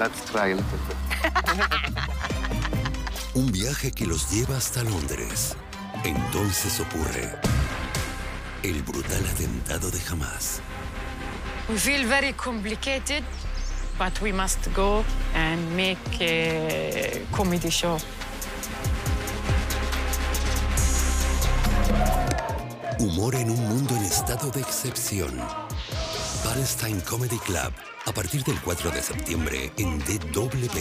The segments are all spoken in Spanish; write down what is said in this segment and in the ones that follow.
Let's try a little bit. Un viaje que los lleva hasta Londres. Entonces ocurre el brutal atentado de Hamas. We feel very complicated, but we must go and make a comedy show. Humor en un mundo en estado de excepción. Palestine Comedy Club, a partir del 4 de septiembre en DW.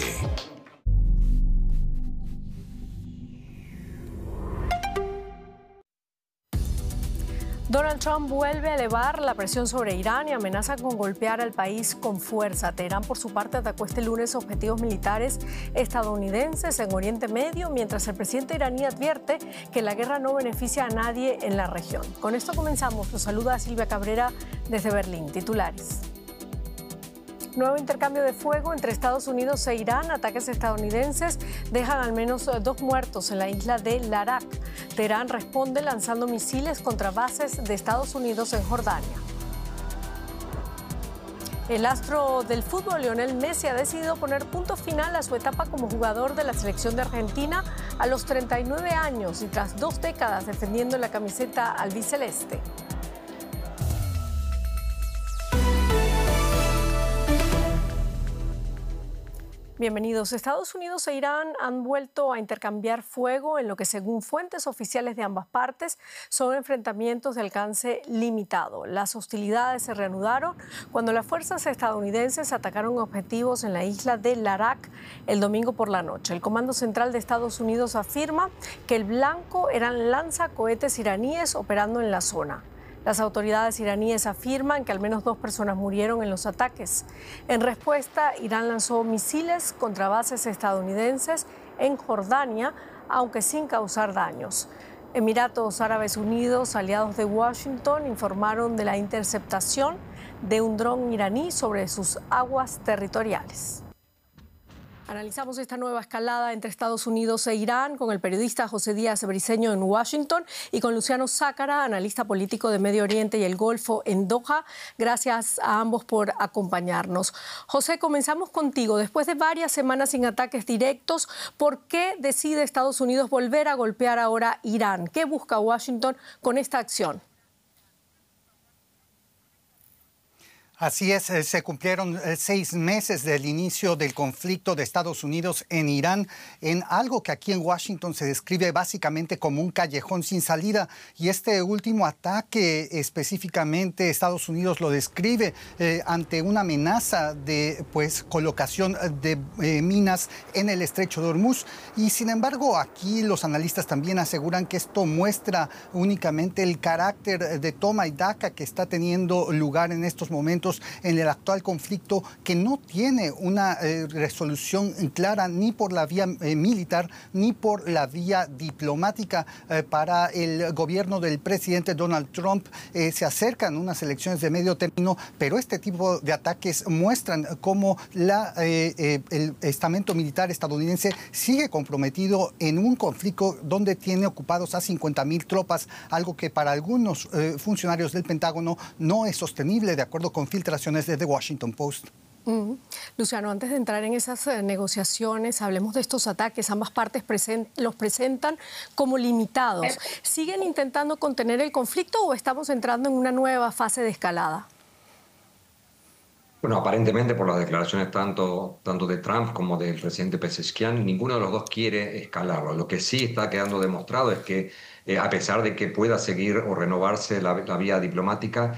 Donald Trump vuelve a elevar la presión sobre Irán y amenaza con golpear al país con fuerza. Teherán, por su parte, atacó este lunes objetivos militares estadounidenses en Oriente Medio, mientras el presidente iraní advierte que la guerra no beneficia a nadie en la región. Con esto comenzamos. Los saluda Silvia Cabrera desde Berlín. Titulares. Nuevo intercambio de fuego entre Estados Unidos e Irán. Ataques estadounidenses dejan al menos 2 muertos en la isla de Larak. Teherán responde lanzando misiles contra bases de Estados Unidos en Jordania. El astro del fútbol, Lionel Messi, ha decidido poner punto final a su etapa como jugador de la selección de Argentina a los 39 años y tras 2 décadas defendiendo la camiseta albiceleste. Bienvenidos. Estados Unidos e Irán han vuelto a intercambiar fuego en lo que, según fuentes oficiales de ambas partes, son enfrentamientos de alcance limitado. Las hostilidades se reanudaron cuando las fuerzas estadounidenses atacaron objetivos en la isla de Larak el domingo por la noche. El Comando Central de Estados Unidos afirma que el blanco eran lanzacohetes iraníes operando en la zona. Las autoridades iraníes afirman que al menos 2 personas murieron en los ataques. En respuesta, Irán lanzó misiles contra bases estadounidenses en Jordania, aunque sin causar daños. Emiratos Árabes Unidos, aliados de Washington, informaron de la interceptación de un dron iraní sobre sus aguas territoriales. Analizamos esta nueva escalada entre Estados Unidos e Irán con el periodista José Díaz Briceño en Washington y con Luciano Zácara, analista político de Medio Oriente y el Golfo en Doha. Gracias a ambos por acompañarnos. José, comenzamos contigo. Después de varias semanas sin ataques directos, ¿por qué decide Estados Unidos volver a golpear ahora Irán? ¿Qué busca Washington con esta acción? Así es, se cumplieron 6 meses del inicio del conflicto de Estados Unidos en Irán, en algo que aquí en Washington se describe básicamente como un callejón sin salida. Y este último ataque específicamente Estados Unidos lo describe ante una amenaza de colocación de minas en el estrecho de Hormuz. Y sin embargo, aquí los analistas también aseguran que esto muestra únicamente el carácter de toma y daca que está teniendo lugar en estos momentos en el actual conflicto, que no tiene una resolución clara ni por la vía militar ni por la vía diplomática. Para el gobierno del presidente Donald Trump se acercan unas elecciones de medio término, pero este tipo de ataques muestran cómo el estamento militar estadounidense sigue comprometido en un conflicto donde tiene ocupados a 50,000 tropas, algo que para algunos funcionarios del Pentágono no es sostenible, de acuerdo con filtraciones de The Washington Post. Luciano, antes de entrar en esas negociaciones, hablemos de estos ataques. Ambas partes los presentan como limitados. ¿Siguen intentando contener el conflicto o estamos entrando en una nueva fase de escalada? Bueno, aparentemente por las declaraciones tanto de Trump como del presidente Pezeshkian, ninguno de los dos quiere escalarlo. Lo que sí está quedando demostrado es que a pesar de que pueda seguir o renovarse la vía diplomática,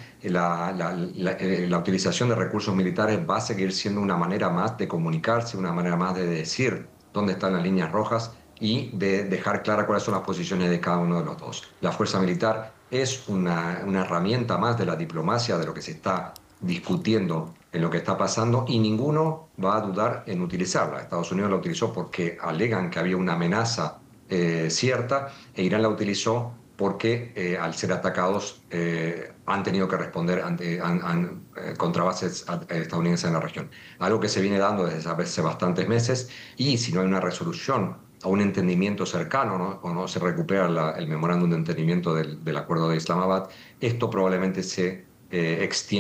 la utilización de recursos militares va a seguir siendo una manera más de comunicarse, una manera más de decir dónde están las líneas rojas y de dejar clara cuáles son las posiciones de cada uno de los dos. La fuerza militar es una herramienta más de la diplomacia, de lo que se está discutiendo en lo que está pasando, y ninguno va a dudar en utilizarla. Estados Unidos la utilizó porque alegan que había una amenaza cierta, e Irán la utilizó porque al ser atacados han tenido que responder contra bases estadounidenses en la región. Algo que se viene dando desde hace bastantes meses, y si no hay una resolución o un entendimiento cercano, ¿no? O no se recupera el memorándum de entendimiento del Acuerdo de Islamabad, esto probablemente se extienda